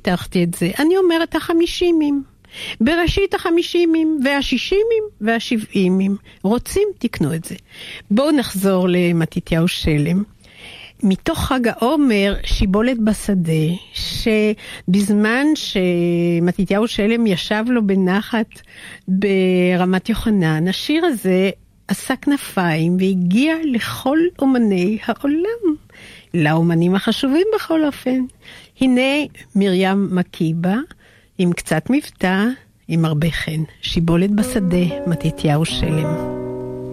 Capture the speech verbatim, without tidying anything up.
ניתחתי את זה, אני אומרת החמישימים. בראשית החמישימים והשישימים והשבעימים. רוצים? תקנו את זה. בואו נחזור למתתיהו שלם. מתוך חג העומר, שיבולת בשדה, שבזמן שמתתיהו שלם ישב לו בנחת ברמת יוחנן, השיר הזה עשה כנפיים והגיע לכל אומני העולם, לאומנים החשובים בכל אופן. הנה מרים מקיבה, עם קצת מבטא, עם הרבה חן. שיבולת בשדה, מתתיהו שלם.